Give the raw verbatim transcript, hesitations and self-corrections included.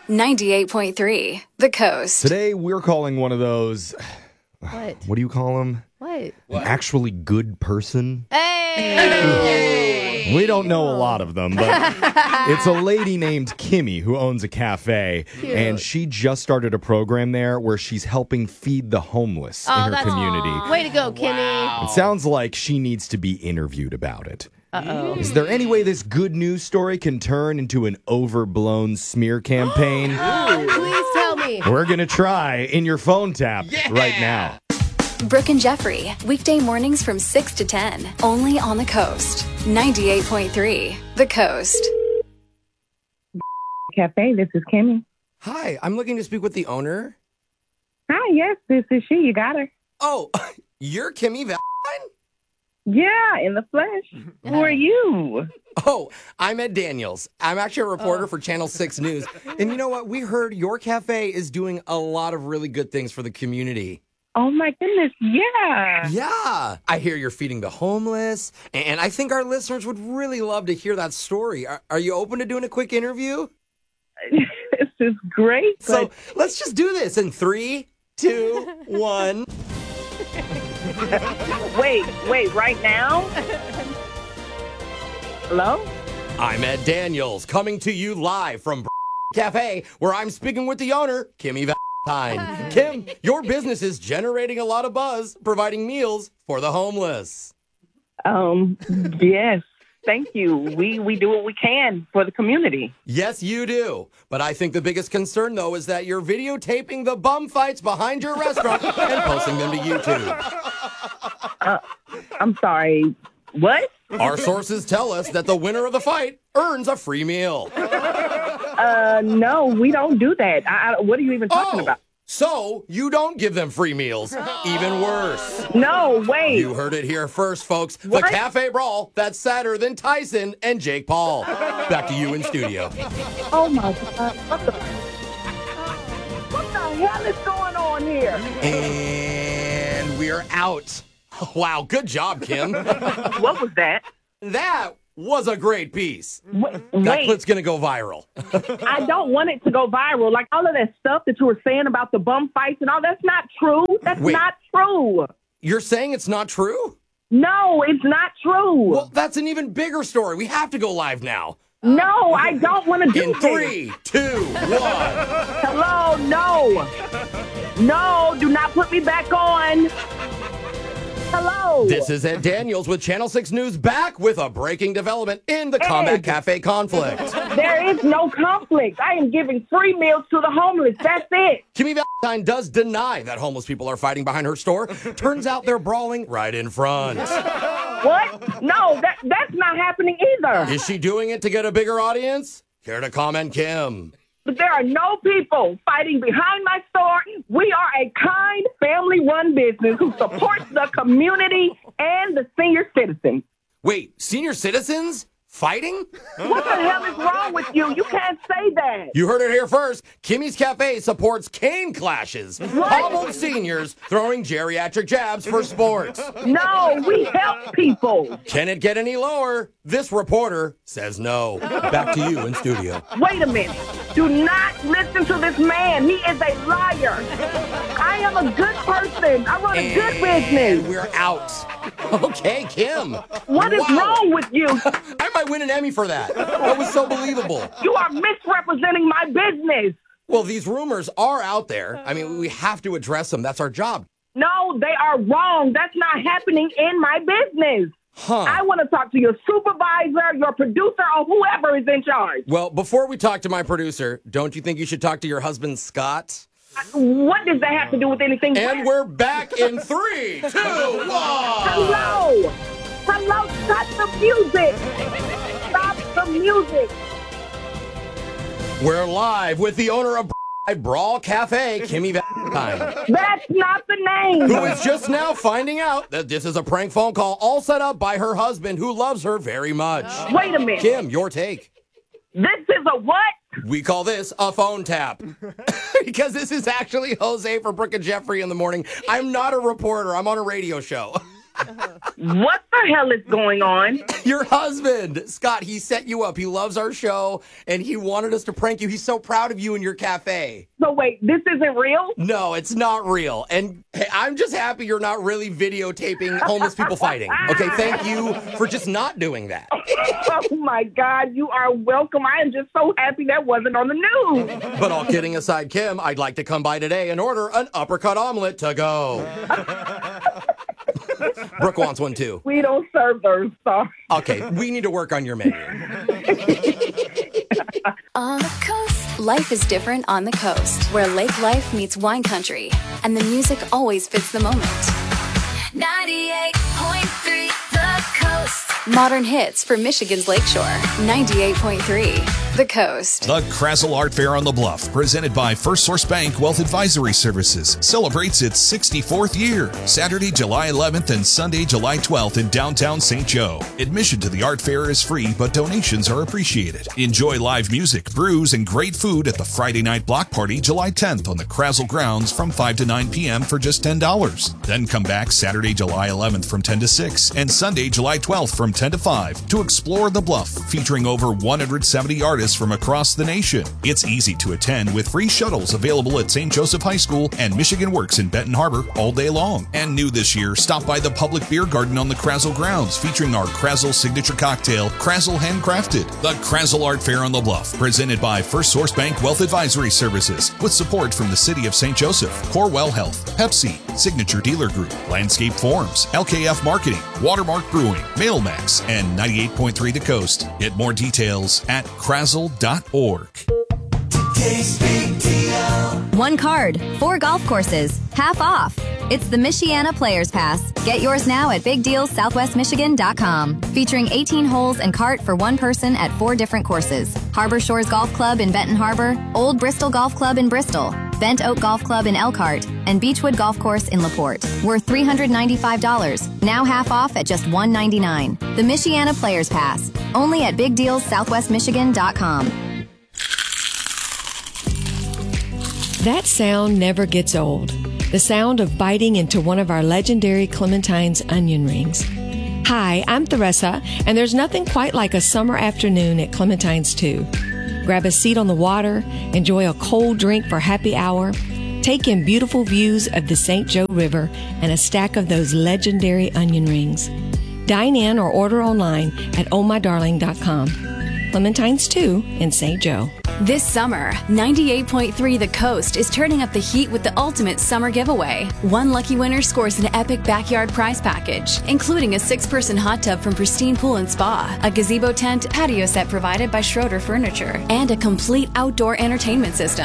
ninety-eight point three, The Coast. Today, we're calling one of those, What? what do you call them? What? An actually good person? Hey! We don't know a lot of them, but it's a lady named Kimmy who owns a cafe, Cute. and she just started a program there where she's helping feed the homeless Oh, in her that's community. Way to go, Kimmy. It sounds like she needs to be interviewed about it. Uh-oh. Is there any way this good news story can turn into an overblown smear campaign? Please tell me. We're going to try in your phone tap right now. Brooke and Jeffrey, weekday mornings from six to ten, only on The Coast. ninety-eight point three, The Coast. Cafe, this is Kimmy. Hi, I'm looking to speak with the owner. Hi, yes, this is she. You got her. Oh, you're Kimmy Valentine? Yeah, in the flesh. Who are you? Oh, I'm Ed Daniels. I'm actually a reporter for Channel six News. And you know what? We heard your cafe is doing a lot of really good things for the community. Oh, my goodness, yeah. Yeah. I hear you're feeding the homeless, and I think our listeners would really love to hear that story. Are, are you open to doing a quick interview? This is great. So But let's just do this in three, two, one. wait, wait, right now? Hello? I'm Ed Daniels, coming to you live from Cafe, where I'm speaking with the owner, Kimmy Valentine. Kim, your business is generating a lot of buzz, providing meals for the homeless. Um, yes. Thank you. We we do what we can for the community. Yes, you do. But I think the biggest concern, though, is that you're videotaping the bum fights behind your restaurant and posting them to YouTube. Uh, I'm sorry. What? Our sources tell us that the winner of the fight earns a free meal. Uh, no, we don't do that. I, I, what are you even talking Oh, about? so you don't give them free meals. Even worse. No, wait. You heard it here first, folks. The What? Cafe Brawl that's sadder than Tyson and Jake Paul. Back to you in studio. Oh, my God. What the, what the hell is going on here? And we're out. Wow, good job, Kim. What was that? That was a great piece. Wait, That wait. clip's going to go viral. I don't want it to go viral. Like all of that stuff that you were saying about the bum fights and all, that's not true. That's Wait. not true. You're saying it's not true? No, it's not true. Well, that's an even bigger story. We have to go live now. No, I don't want to do In this. three, two, one. Hello, no. No, do not put me back on. Hello. This is Ed Daniels with Channel six News back with a breaking development in the Combat Ed. Cafe conflict. There is no conflict. I am giving free meals to the homeless. That's it. Kimmy Valentine does deny that homeless people are fighting behind her store. Turns out they're brawling right in front. What? No, that that's not happening either. Is she doing it to get a bigger audience? Care to comment, Kim? But there are no people fighting behind my store. We are a kind, family-run business who supports the community and the senior citizens. Wait, senior citizens fighting? What the hell is wrong with you? You can't say that. You heard it here first. Kimmy's Cafe supports cane clashes. Hobbled seniors throwing geriatric jabs for sports. No, we help people. Can it get any lower? This reporter says no. Back to you in studio. Wait a minute. Do not listen to this man. He is a liar. I am a good person. I run a good And business. we're out. Okay, Kim. What is Wow. wrong with you? I might win an Emmy for that. That was so believable. You are misrepresenting my business. Well, these rumors are out there. I mean, we have to address them. That's our job. No, they are wrong. That's not happening in my business. Huh. I want to talk to your supervisor, your producer, or whoever is in charge. Well, before we talk to my producer, don't you think you should talk to your husband, Scott? What does that have to do with anything? And we're back in three, two, one. Hello. Hello. Stop the music. Stop the music. We're live with the owner of Brawl Cafe, Kimmy Valentine, That's not the name. who is just now finding out that this is a prank phone call all set up by her husband who loves her very much. Wait a minute. Kim, your take. This is a what? We call this a phone tap. Because this is actually Jose for Brooke and Jeffrey in the morning. I'm not a reporter. I'm on a radio show. What the hell is going on? Your husband, Scott, he set you up. He loves our show, and he wanted us to prank you. He's so proud of you and your cafe. So wait, this isn't real? No, it's not real. And hey, I'm just happy you're not really videotaping homeless people fighting. Okay, thank you for just not doing that. Oh my God, you are welcome. I am just so happy that wasn't on the news. But all kidding aside, Kim, I'd like to come by today and order an uppercut omelet to go. Brooke wants one too. We don't serve those, sorry. Okay, we need to work on your menu. On the coast. Life is different on the coast, where lake life meets wine country, and the music always fits the moment. ninety-eight point three The Coast. Modern hits for Michigan's Lakeshore. ninety-eight point three The Coast. The Krazel Art Fair on the Bluff, presented by First Source Bank Wealth Advisory Services, celebrates its sixty-fourth year. Saturday, July eleventh and Sunday, July twelfth in downtown Saint Joe. Admission to the art fair is free, but donations are appreciated. Enjoy live music, brews, and great food at the Friday night block party July tenth on the Krazel grounds from five to nine p.m. for just ten dollars. Then come back Saturday, July eleventh from ten to six and Sunday, July twelfth from ten to five to explore the Bluff, featuring over one hundred seventy artists from across the nation. It's easy to attend with free shuttles available at Saint Joseph High School and Michigan Works in Benton Harbor all day long. And new this year, stop by the public beer garden on the Krazel grounds, featuring our Krazel signature cocktail, Krazel Handcrafted. The Krazel Art Fair on the Bluff, presented by First Source Bank Wealth Advisory Services, with support from the City of Saint Joseph, Corewell Health, Pepsi, Signature Dealer Group, Landscape Forms, L K F Marketing, Watermark Brewing, Mailmax, and ninety-eight point three The Coast. Get more details at krazel dot org. One card, four golf courses, half off. It's the Michiana Players Pass. Get yours now at big deals southwest michigan dot com. Featuring eighteen holes and cart for one person at four different courses. Harbor Shores Golf Club in Benton Harbor, Old Bristol Golf Club in Bristol, Bent Oak Golf Club in Elkhart, and Beechwood Golf Course in LaPorte. Worth three hundred ninety-five dollars. Now half off at just one hundred ninety-nine dollars. The Michiana Players Pass. Only at big deals southwest michigan dot com. That sound never gets old. The sound of biting into one of our legendary Clementine's onion rings. Hi, I'm Theresa, and there's nothing quite like a summer afternoon at Clementine's too. Grab a seat on the water, enjoy a cold drink for happy hour, take in beautiful views of the Saint Joe River and a stack of those legendary onion rings. Dine in or order online at oh my darling dot com. Clementine's two in Saint Joe. This summer, ninety-eight point three The Coast is turning up the heat with the ultimate summer giveaway. One lucky winner scores an epic backyard prize package, including a six-person hot tub from Pristine Pool and Spa, a gazebo tent, patio set provided by Schroeder Furniture, and a complete outdoor entertainment system.